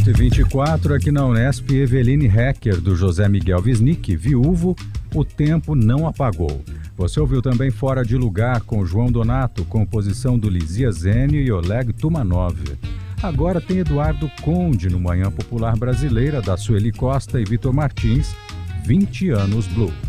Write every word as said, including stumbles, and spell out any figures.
oito e vinte e quatro, aqui na Unesp, Eveline Hecker, do José Miguel Wisnik, viúvo, O Tempo Não Apagou. Você ouviu também Fora de Lugar, com João Donato, composição do Lizia Zênio e Oleg Tumanov. Agora tem Eduardo Conde, no Manhã Popular Brasileira, da Sueli Costa e Vitor Martins, vinte anos Blues.